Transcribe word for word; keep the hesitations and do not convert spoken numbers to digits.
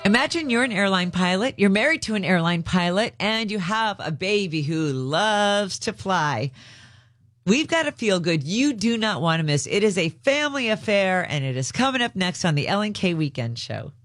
Imagine you're an airline pilot, you're married to an airline pilot, and you have a baby who loves to fly. We've got a feel good you do not want to miss. It is a family affair, and it is coming up next on the Ellen K Weekend Show.